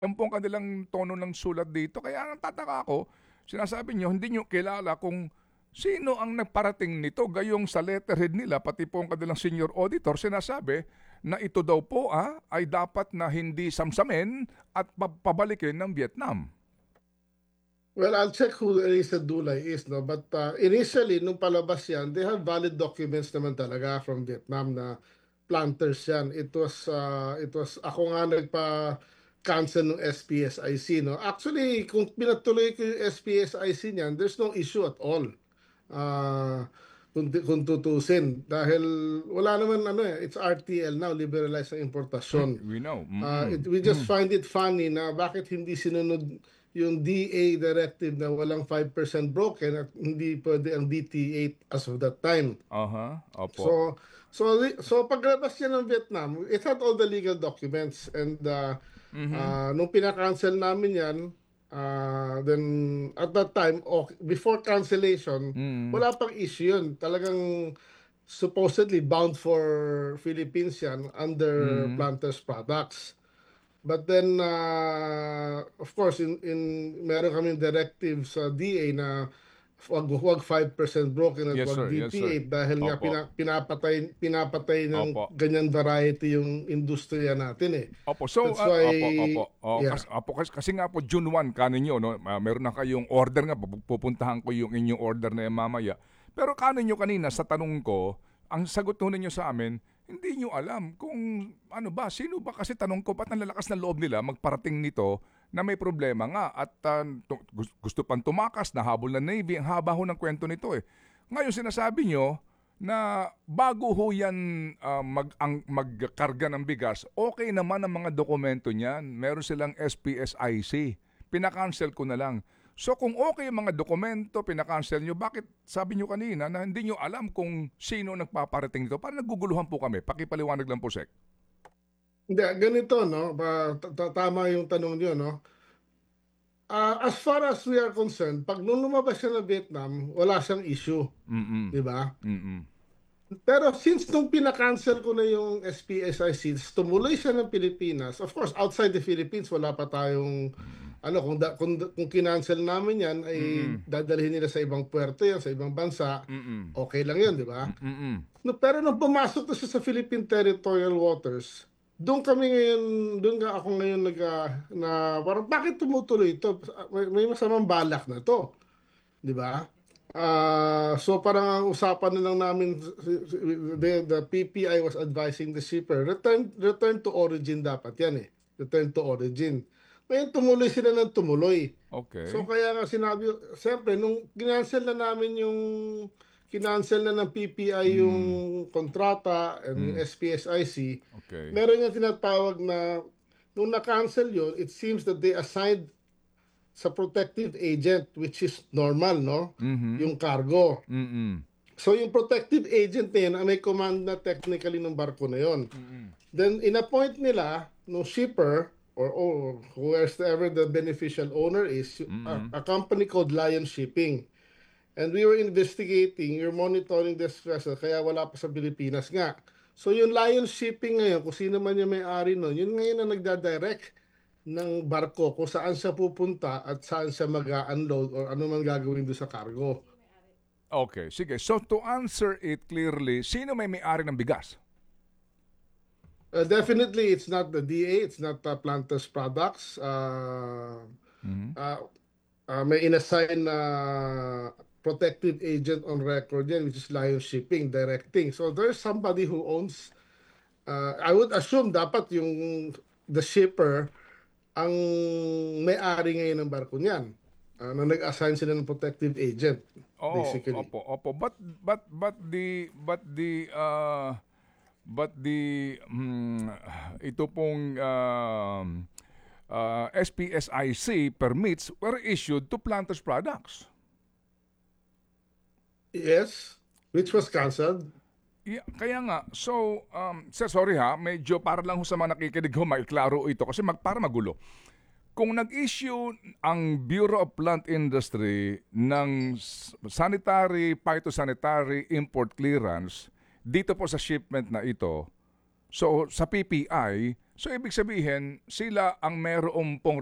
Yan po ang kanilang tono ng sulat dito. Kaya ang tataka ako, sinasabi nyo, hindi nyo kilala kung sino ang nagparating nito. Gayong sa letterhead nila, pati po ang kanilang senior auditor, sinasabi na ito daw po ay dapat na hindi samsamin at pabalikin ng Vietnam. Well, I'll check who Elisa Dulay is, no? But initially, nung palabas yan, they have valid documents naman talaga from Vietnam na planters yan. It was ako nga nagpa-cancel ng SPSIC, no? Actually, kung pinatuloy ko yung SPSIC niyan, there's no issue at all. Kung tutusin. Dahil wala naman it's RTL now, liberalized ang importasyon. We know. We just find it funny na bakit hindi sinunod yung DA directive na walang 5% broken at hindi pwede ang DT8 as of that time. Opo. So paglabas niya ng Vietnam, it had all the legal documents and nung pinaka-cancel namin yan, then at that time, before cancellation, wala pang issue yun. Talagang supposedly bound for Philippines yan under Planters Products. But then, of course, meron kaming directive sa DA na wag 5% broken at Yes, wag sir. Yes, sir. DT8 dahil nga Opo. pinapatay ng Opo. ganyan variety yung industriya natin eh. Opo. So, That's why, opo. yeah. Kasi nga po, June 1 kaninyo, no? Meron na kayong order nga, pupuntahan ko yung inyong order na mamaya. Pero kaninyo kanina, sa tanong ko, ang sagot ho ninyo sa amin, hindi nyo alam kung sino ba kasi tanong ko, ba't ang lalakas na loob nila magparating nito na may problema nga at gusto pang tumakas, nahabol na Navy, ang haba ho ng kwento nito eh. Ngayon sinasabi nyo na bago ho yan magkarga ng bigas, okay naman ang mga dokumento niyan. Meron silang SPSIC. Pinakancel ko na lang. So kung okay yung mga dokumento, pinakancel nyo, bakit sabi nyo kanina na hindi nyo alam kung sino nagpaparating nito? Parang naguguluhan po kami. Pakipaliwanag lang po, Sek. Hindi, ganito, no? Tama yung tanong nyo, no? As far as we are concerned, pag nung lumabas siya ng Vietnam, wala siyang issue. Di ba? Pero since nung pinakancel ko na yung SPSIC, tumuloy siya ng Pilipinas. Of course, outside the Philippines, wala pa tayong kung kinancel namin yan, ay dadalhin nila sa ibang puerto yan, sa ibang bansa, okay lang yan, di ba? No, pero nung pumasok na siya sa Philippine territorial waters, doon nga ako ngayon parang bakit tumutuloy ito? May masamang balak na to, di ba? So parang ang usapan na lang namin, the PPI was advising the shipper, return to origin dapat yan eh. Return to origin. Ngayon tumuloy sila ng tumuloy. Okay. So kaya nga sinabi, siyempre nung kinancel na ng PPI yung kontrata and yung SPSIC, Okay. meron nga tinatawag na nung na-cancel yun, it seems that they assigned sa protective agent, which is normal, no? Yung cargo. So yung protective agent na yun, may command na technically ng barko na yun. Then in-appoint nila no shipper or whoever the beneficial owner is, a company called Lion Shipping. And we were investigating, we're monitoring this vessel, kaya wala pa sa Pilipinas nga. So yung Lion Shipping ngayon, kung sino man yung may-ari nun, yun ngayon na nagdadirect ng barko kung saan siya pupunta at saan siya mag-unload or ano man gagawin doon sa cargo. Okay, sige. So to answer it clearly, sino may-ari ng bigas? Definitely, it's not the DA, it's not Planters Products. May inassign na protective agent on record yan, which is Lion Shipping, directing. So there's somebody who owns, I would assume dapat the shipper ang may-ari ngayon ng barko niyan. Na nag-assign sila ng protective agent, basically. Opo. But ito pong SPSIC permits were issued to Planters Products. Yes, which was canceled. Yeah, kaya nga, so, sir, sorry ha, medyo para lang sa mga nakikinig ho, maiklaro ito kasi para magulo. Kung nag-issue ang Bureau of Plant Industry ng phytosanitary import clearance dito po sa shipment na ito, So sa PPI, so ibig sabihin sila ang meron pong